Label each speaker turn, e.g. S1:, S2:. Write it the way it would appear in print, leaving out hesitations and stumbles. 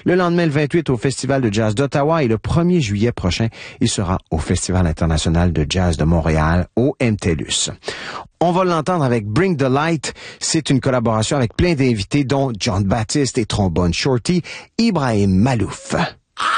S1: Le lendemain, le 28, au Festival de jazz d'Ottawa et le 1er juillet prochain, il sera au Festival international de jazz de Montréal, au MTLUS. On va l'entendre avec Bring the Light. C'est une collaboration avec plein d'invités, dont John Baptiste et trombone Shorty, Ibrahim Malouf.